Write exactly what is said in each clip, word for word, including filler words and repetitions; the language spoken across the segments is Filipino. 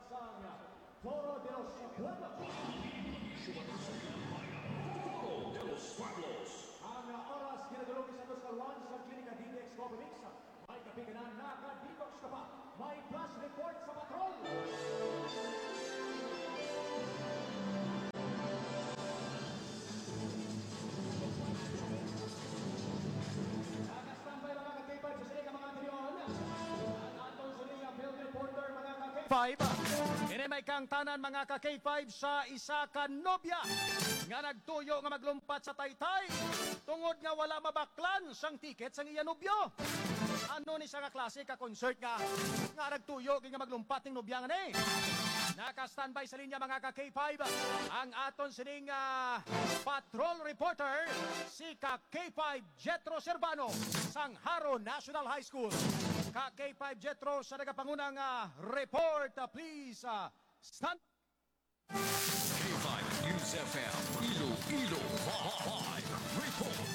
pambansang Toro de los Pueblos. Toro de los Pueblos. Ang oras kinadulog sa dos kaluan sa Klinika D D X Copenix. May kapiganan na kaditox ka pa. May flash report sa patrol. Nakastambay mga ka-K five sa sinig ang mga milyon. At atong sinig ang field reporter mga ka-K five. Ini may kang tanan mga ka-K five sa isa ka nobya nga nagtuyo nga maglumpat sa Taytay tungod nga wala mabaklan sang tiket sang iya nobyo. Ano ni sa nga klase ka concert nga nga nagtuyo nga maglumpat ning nobya nga ni. Naka-standby sa linya mga ka-K five ang aton sining uh, patrol reporter si ka-K five Jetro Servano sang Haro National High School. Ka-K five Jetro sa nagapangunang uh, report, uh, please uh, stand. K five News F M, Iloilo five, report.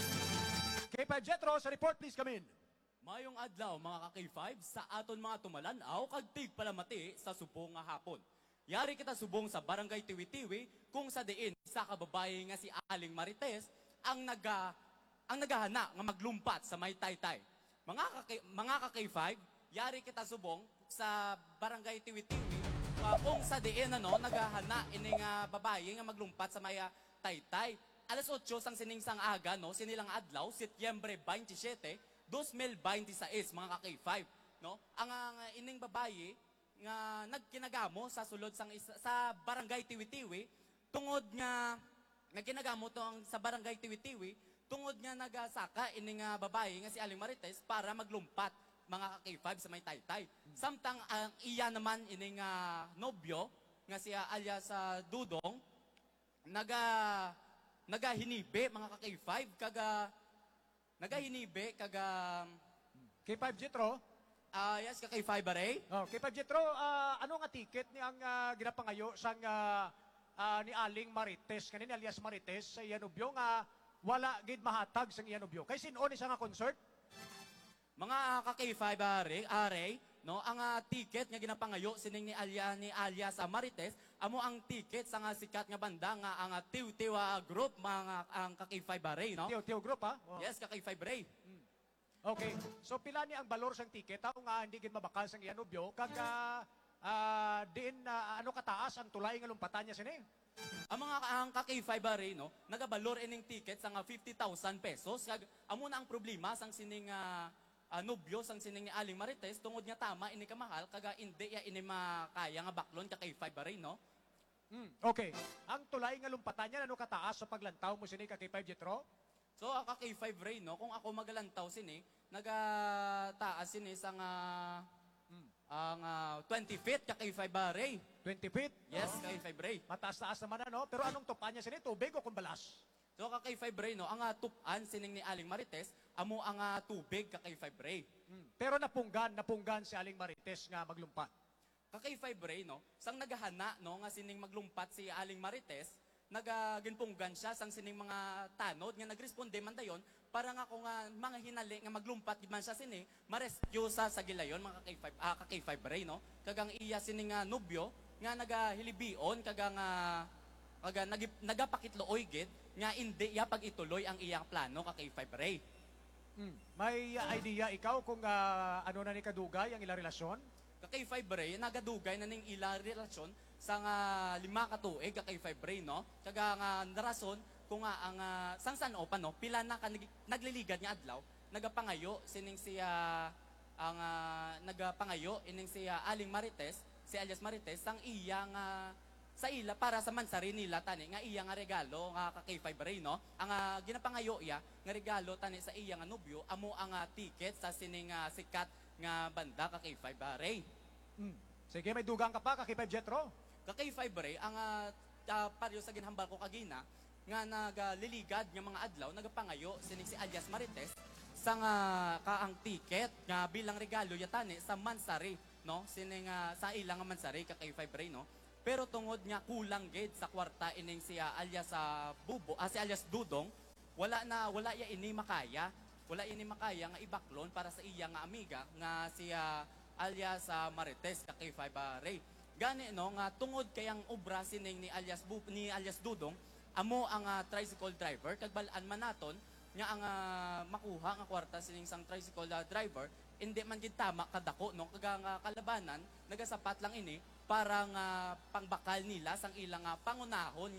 K five Jetro sa report, please come in. Mayong adlaw mga ka-K five sa aton mga tumalanaw kag tig palamati sa subong nga hapon. Yari kita subong sa Barangay Tiwi-Tiwi kung sa diin sa kababaye nga si Aling Marites ang naga ang nagahana nga maglumpat sa may Taytay. Mga ka mga ka-K five, yari kita subong sa Barangay Tiwi-Tiwi uh, kung sa diin ano nagahana ining uh, babaye nga maglumpat sa may uh, Taytay. Alas otso sang sining sang aga no sinilang adlaw Setyembre twenty-seven dos mil twenty-six mga ka-K five no ang uh, ining babaye nga nagkinagamo sa sulod sang isa, sa Barangay Tiwi-Tiwi tungod nga nagkinagamo tong sa Barangay Tiwi-Tiwi tungod nga nagasaka ining uh, babaye nga si Aling Marites para maglumpat mga ka-K five sa may Taytay. Samtang ang uh, iya naman ining uh, nobyo nga si uh, alias uh, Dudong naga nagahinibe mga ka-K five kaga nagahinibe kaga K five Jetro. ah yes ka-K five Aray. Oh, K five Jetro, uh, ano nga ticket ni ang uh, ginapangayo sang uh, uh, ni Aling Marites kanin alias Marites sa iya nobyo nga wala gid mahatag sang iya nobyo. Kay sin-o ni sa nga concert? Mga uh, ka-K five Aray, Aray no ang uh, ticket nga ginapangayo sining ni Alia ni alias uh, Marites amo ang ticket sa nga sikat nga banda nga ang uh, Tiw-Tiw uh, group mga ang ka-K five Aray no. Tiw-Tiw group ha. Oh. Yes ka-K five Aray. Hmm. Okay. So pila ni ang balor sang ticket tao nga hindi gid mabakal sang iya nobyo kag uh, uh, diin uh, ano kataas ang tulay nga lumpatan niya sini? Ang mga ang ka-K five Aray no nagabalor ining ticket sa nga fifty thousand pesos kag amo na ang problema sang sining uh, uh, nobyo sang sining ni Aling Marites tungod nga tama ini kamahal kaga indi ya ini makaya nga baklon ka-K five Aray no. Hmm. Okay. Ang tulay nga lumpatan niya ano kataas sa paglantaw mo sini ka K five Jetro? So ang ka-K five Ray no kung ako magalantaw sini nagataas sini sa nga Hmm. ang uh, twenty feet ka-K five Ray. twenty feet? Yes, ka-K five Ray. Mataas-taas naman ano. Pero anong tupan niya sini? Tubig o kung balas? So ka-K five Ray no ang uh, tupan sining ni Aling Marites amo ang uh, tubig ka-K five Ray. Hmm. Pero napunggan, napunggan si Aling Marites nga maglumpat. Ka-K five Ray no sang naghahana no nga sining maglumpat si Aling Marites nagaginpunggan siya sang sining mga tanod nga nagresponde man dayon para nga kung uh, mga hinali nga maglumpat gid man siya sini ma-rescue sa sa gilayon mga ka-K five ah, ka-K five Ray no kagang iya sining nga nobyo nga nagahilibion kagang uh, kaga nag, nagapakitlooy gid nga indi ya pag ituloy ang iyang plano ka-K five Ray. Hmm. May uh, idea ikaw kung uh, ano na ni kadugay ang ilang relasyon? Ka-K five Ray nagadugay na ning ila relasyon sa nga lima ka tuig ka-K five Ray no kaga nga narason kung nga ang uh, sang san o pa no pila na ka nagliligad nga adlaw nagapangayo sining siya ang uh, nagapangayo ining siya Aling Marites si alias Marites sang iya nga sa ila para sa mansari nila tani nga iya nga regalo nga ka-K five Ray no ang uh, ginapangayo iya nga regalo tani sa iya nga nobyo amo ang uh, ticket sa sining uh, sikat nga banda ka-K five Ray. Hmm. Sige, may dugang ka pa ka K five Jetro? Ka-K five Ray, ang uh, uh, paryo sa ginhambal ko kagina, nga nagliligad nga mga adlaw, nagapangayo sining si alias Marites sa nga kaang ticket nga bilang regalo yatani sa Mansari, no? Sining uh, sa ilang nga Mansari, ka-K five Ray, no? Pero tungod nga kulang gid sa kwarta ining si uh, alias sa uh, Bubo, uh, si alias Dudong, wala na wala ya ini makaya, wala ini makaya nga ibaklon para sa iya nga amiga nga si uh, alias uh, Marites ka-K five uh, Ray. Gani no nga tungod kayang obra sining ni alias Bu- ni alias Dudong amo ang ah, tricycle driver kag balaan man naton nga ang ah, makuha nga kwarta sining sang tricycle ah, driver hindi man gid tama kadako no kag ang ah, kalabanan nagasapat lang ini para nga pangbakal nila sang ilang ah, pangunahon